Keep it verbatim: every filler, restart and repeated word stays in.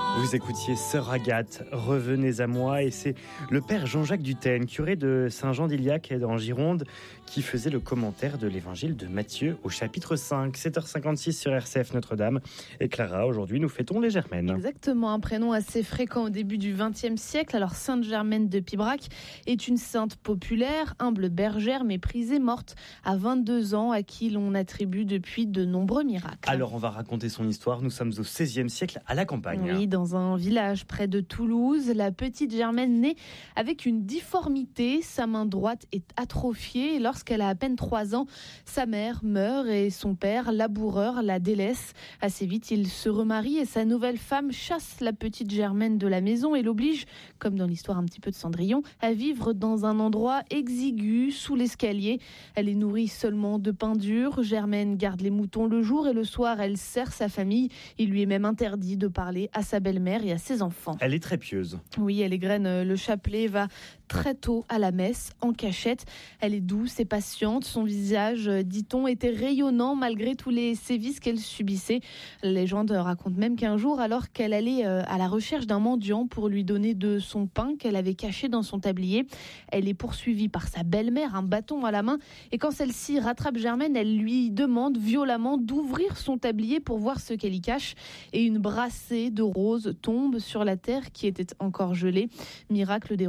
Vous écoutiez Sœur Agathe, Revenez à moi, et c'est le père Jean-Jacques Dutène, curé de Saint-Jean-d'Iliac en Gironde, qui faisait le commentaire de l'évangile de Matthieu au chapitre cinq, sept heures cinquante-six sur R C F Notre-Dame. Et Clara, aujourd'hui nous fêtons les Germaines. Exactement, un prénom assez fréquent au début du vingtième siècle. Alors Sainte Germaine de Pibrac est une sainte populaire, humble bergère méprisée, morte à vingt-deux ans, à qui l'on attribue depuis de nombreux miracles. Alors on va raconter son histoire, nous sommes au seizième siècle à la campagne. Oui, dans un village près de Toulouse, la petite Germaine naît avec une difformité. Sa main droite est atrophiée et lorsqu'elle a à peine trois ans, sa mère meurt et son père, laboureur, la délaisse. Assez vite, il se remarie et sa nouvelle femme chasse la petite Germaine de la maison et l'oblige, comme dans l'histoire un petit peu de Cendrillon, à vivre dans un endroit exigu, sous l'escalier. Elle est nourrie seulement de pain dur. Germaine garde les moutons le jour et le soir, elle sert sa famille. Il lui est même interdit de parler à sa belle-mère et à ses enfants. Elle est très pieuse. Oui, elle égrène le chapelet, va très tôt à la messe, en cachette. Elle est douce et patiente. Son visage, dit-on, était rayonnant malgré tous les sévices qu'elle subissait. La légende raconte même qu'un jour, alors qu'elle allait à la recherche d'un mendiant pour lui donner de son pain qu'elle avait caché dans son tablier, elle est poursuivie par sa belle-mère, un bâton à la main. Et quand celle-ci rattrape Germaine, elle lui demande violemment d'ouvrir son tablier pour voir ce qu'elle y cache. Et une brassée de roses tombe sur la terre qui était encore gelée. Miracle des